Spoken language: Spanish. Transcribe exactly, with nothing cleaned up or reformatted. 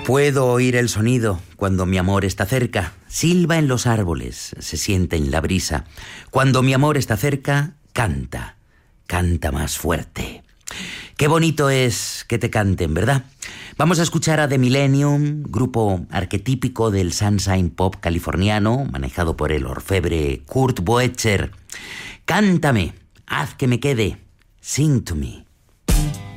Puedo oír el sonido cuando mi amor está cerca. Silba en los árboles, se siente en la brisa. Cuando mi amor está cerca, canta, canta más fuerte. Qué bonito es que te canten, ¿verdad? Vamos a escuchar a The Millennium, grupo arquetípico del sunshine pop californiano, manejado por el orfebre Kurt Buecher. Cántame, haz que me quede, sing to me.